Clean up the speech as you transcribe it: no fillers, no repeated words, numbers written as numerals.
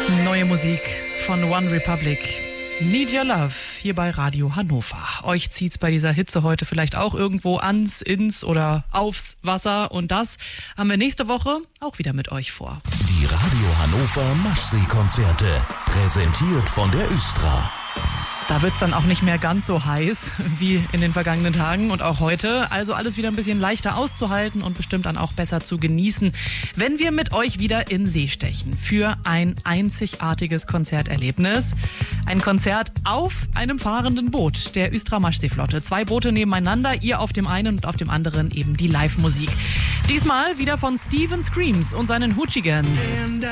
Neue Musik von One Republic. Need Your Love hier bei Radio Hannover. Euch zieht's bei dieser Hitze heute vielleicht auch irgendwo ans, ins oder aufs Wasser. Und das haben wir nächste Woche auch wieder mit euch vor. Die Radio Hannover Maschsee-Konzerte. Präsentiert von der Östra. Da wird's dann auch nicht mehr ganz so heiß wie in den vergangenen Tagen und auch heute. Also alles wieder ein bisschen leichter auszuhalten und bestimmt dann auch besser zu genießen, wenn wir mit euch wieder in See stechen für ein einzigartiges Konzerterlebnis. Ein Konzert auf einem fahrenden Boot der Östra Maschseeflotte. 2 Boote nebeneinander, ihr auf dem einen und auf dem anderen eben die Live-Musik. Diesmal wieder von Steven Screams und seinen Hoochigans.